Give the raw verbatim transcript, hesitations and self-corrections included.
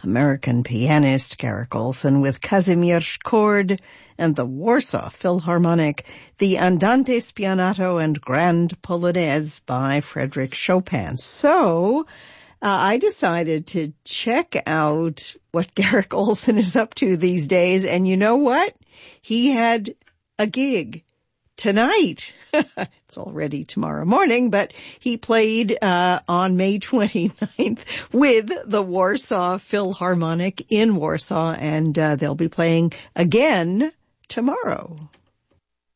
American pianist Garrick Olson with Kazimierz Chord and the Warsaw Philharmonic, the Andante Spianato and Grand Polonaise by Frédéric Chopin. So, uh, I decided to check out what Garrick Olson is up to these days, and you know what? He had a gig tonight. It's already tomorrow morning, but he played uh on May twenty-ninth with the Warsaw Philharmonic in Warsaw, and uh, they'll be playing again tomorrow.